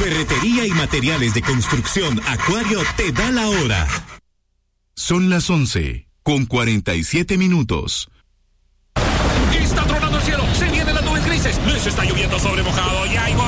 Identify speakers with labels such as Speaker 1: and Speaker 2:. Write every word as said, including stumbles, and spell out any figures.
Speaker 1: Ferretería y materiales de construcción Acuario te da la hora.
Speaker 2: Son las once, con cuarenta y siete minutos.
Speaker 3: Está tronando el cielo, se vienen las nubes grises, les está lloviendo sobre mojado y hay